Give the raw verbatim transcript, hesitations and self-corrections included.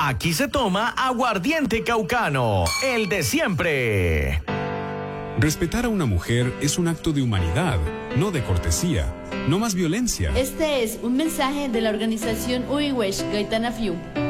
Aquí se toma aguardiente caucano, el de siempre. Respetar a una mujer es un acto de humanidad, no de cortesía. No más violencia. Este es un mensaje de la organización Uiwesh Gaitana Fiu.